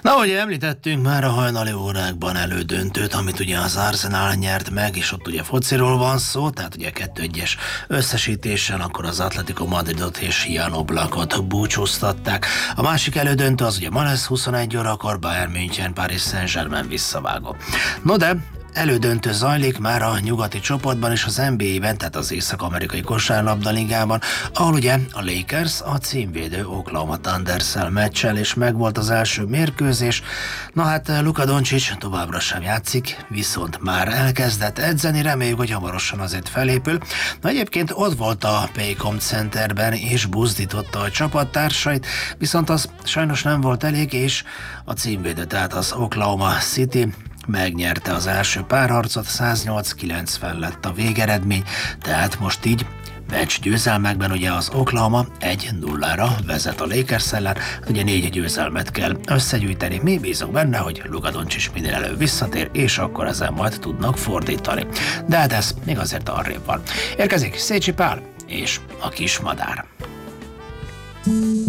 Na, ahogy említettünk már a hajnali órákban elődöntőt, amit ugye az Arsenal nyert meg, és ott ugye fociról van szó, tehát ugye 2-1-es összesítésen, akkor az Atletico Madridot és Jan Oblakot búcsúztatták. A másik elődöntő az ugye ma lesz 21 órakor, Bayern München, Paris Saint-Germain visszavágó. No de elődöntő zajlik már a nyugati csoportban és az NBA-ben, tehát az Észak-amerikai kosárlabdaligában, ahol ugye a Lakers a címvédő Oklahoma Thunderszel meccsel, és megvolt az első mérkőzés. Na hát Luka Doncic továbbra sem játszik, viszont már elkezdett edzeni, reméljük, hogy hamarosan azért felépül. Na egyébként ott volt a Paycom Centerben, és buzdította a csapattársait, viszont az sajnos nem volt elég, és a címvédő, tehát az Oklahoma City megnyerte az első párharcot, 108-90 lett a végeredmény, tehát most így meccs győzelmekben ugye az Oklahoma 1-0-ra vezet a Lakers ellen, ugye 4 győzelmet kell összegyűjteni. Mi bízunk benne, hogy Luka Doncic minél előbb visszatér, és akkor ezen majd tudnak fordítani. De hát ez még azért arrébb van. Érkezik Szécsi Pál és a Kis Madár.